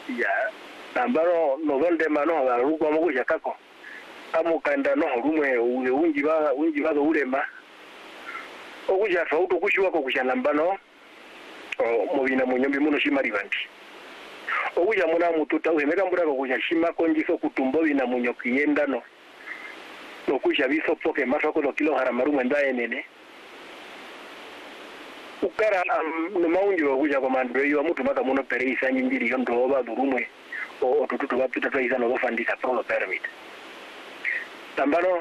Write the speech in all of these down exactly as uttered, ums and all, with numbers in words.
ya nambaro no donde mano ba ruko mo kuja kako amu kanda no rumwe ule unji ba unji ba ulema okuja fauto kushiwa ko kuja nambano o mubina munyombi muno shimari bandi okuja muna mututa uhemeka mbura ko kuja shima konjiso kutumbo bina munyoki yendano no kuja biso poke mafako lo kilo haramaru mwenda enene ukara um, no maunjo okuja komando yo mutu maka muno pere isanyi mbiri yo ndo ba durumwe o tututu bapita twaisa no bafandisa pro permit tambano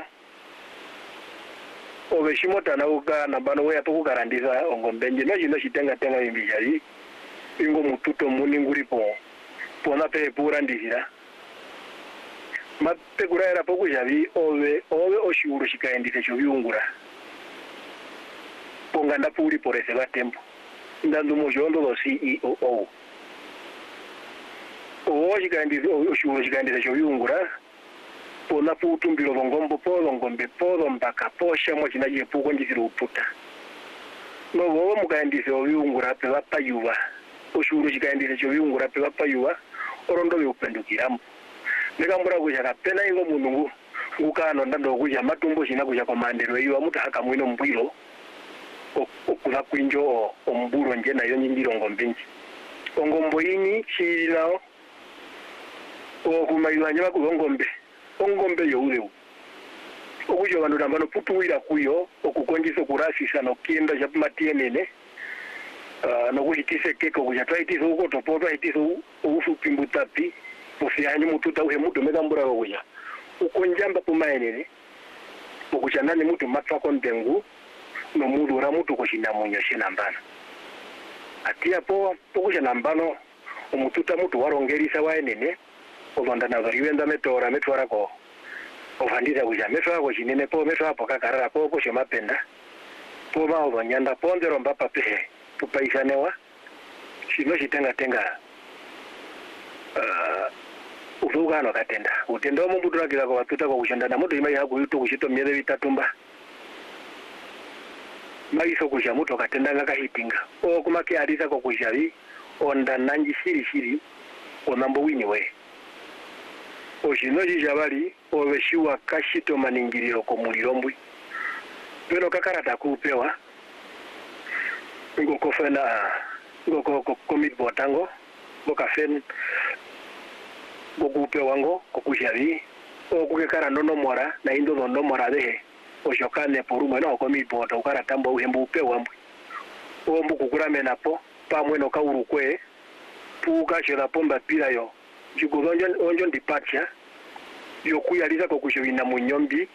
obeshimota na uga nambano we atukukarandiza ongombenje no jino shitenga tenga imbijari ingo mututo muni nguripo pona pe pura ndizira mate kuraera poku javi ove ove oshuru shikaendise cho biungura ponga ndapuri porese ba tempo ndandu mojondo do C E O o shikaendise oshuru shikaendise cho biungura pona putumbiro ngombo polo ngombe polo mpaka posha mo chinaje puko ndiziro uputa no wo mukaendise obiungura pe bapayuba oshuru shikaendise cho biungura pe bapayuba orondo byupendukiramo nekambura kuja kapena ingo munungu ngukano ndando kuja matumbo shina kuja komandero yiwa muta haka mwino mbwiro okula kwinjo omburo nje nayo nyindiro ngombinji ongombo yini shirao okumaywa nyaba kugongombe ongombe yo uleu okujo bantu nambano putuwira kuyo okukonjiso kurasisa no kienda ja matienene uh, no kuhitise keko kuja twaitiso uko topo twaitiso ufu pimbutapi ufianyi mututa uhe mutu megambura kuja ukonjamba pumaenene ukuchanani mutu matwa kondengu no mudu ra mutu kushinda munyo shina mbana atia po pokusha nambano umututa mutu warongerisa waenene obanda na riwenda metora metwara ko ofandisa kuja metwa ko chinene po metwa po kakarara po ko shemapenda po ba obanyanda pondero mbapa pehe tupaisanewa shino shitenga tenga uh, ufuga no katenda utendo mu budura kila ko batuta ko kushanda mutu imai hagu yuto kushito myeze bitatumba maiso kuja mutu katenda ngaka hitinga o kumake arisa ko kujavi onda nanji shiri shiri onambo wini we oshinoji jabali obeshiwa kashito maningiriro ko mulirombwi pero kakarata kupewa ngo kofena ngo ko komit botango bokafen bokupe wango kokushavi okukekara nono mora na indo nono mora dehe oshokane porumwe no komit bota ukara tambo uhembu upe wambwe ombu kukura menapo pamwe no kaurukwe puka shela pomba pila yo jugozonjo onjo ndipacha yokuyaliza kokushobina munyombi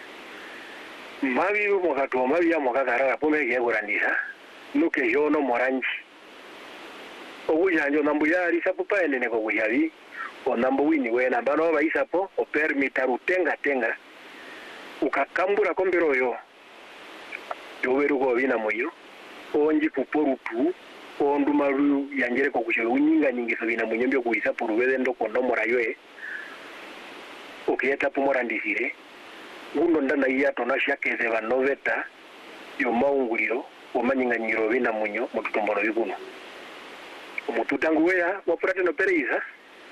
mabi mokatwa mabi ya mokakarara pomege gorandisa nuke jono moranji obujanjo nambuya alisa pupa enene kokuyavi onambo wini we nambano baisapo o permita rutenga tenga ukakambura kombero yo yoweruko bina moyo onji puporutu ondumaru yanjere kokushobina unyinga nyingiso bina munyombi okuisa porubede ndo kondomora yoe okiyeta pomora ndisire gundo ndana iya tona shakeze banoveta yo maunguliro omanyinganyiro bina munyo mututomboro biguno omututangu weya wapurate no pereiza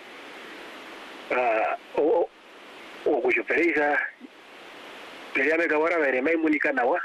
ah o o kujo pereiza peria mega wara vere mai munika nawa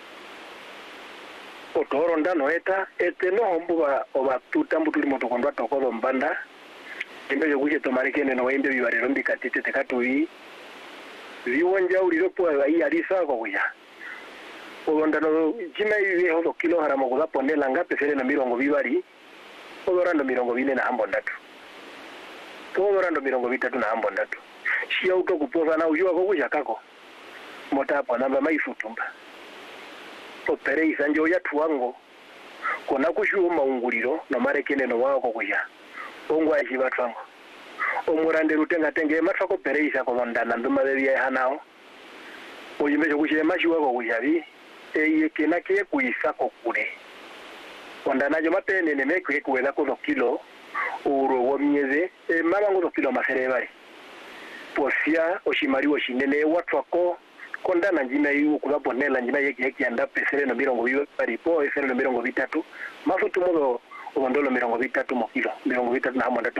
otoro ndano eta ete no ombuga oba tutambu tuli motokondwa tokodo mbanda imbe yo kuje tomarekene no imbe bibarero mbikatete tekatuyi viwonja uliro po ai alisa ko kuya obondano jima ibi hodo kilo haramo kuza ponela ngape fere na mirongo bibari odorando mirongo bine na hambo ndatu odorando mirongo bitatu na hambo ndatu shia uto kupoza na ujua ko kuja kako motapo namba maifutumba opere isanjo ya tuwango kona kushu maunguliro no marekene no wako kuja ongo ajiba twango omurande rutenga tenge matwa ko pereisa ko ndana nduma bebya hanao oyimbe cyo kushire mashiwa ko kujabi eye kena ke kuisa ko kure ondana jo mapene ne mekwe kuwela ko kilo uro womyeze e mabango do kilo masere bari posia oshimari oshinene watwako kondana njina yu kulabonela njina yeki yeki anda pesere no mirongo bibari po esere no mirongo bitatu mafutu modo obondolo mirongo bitatu mo kilo mirongo bitatu na hamanda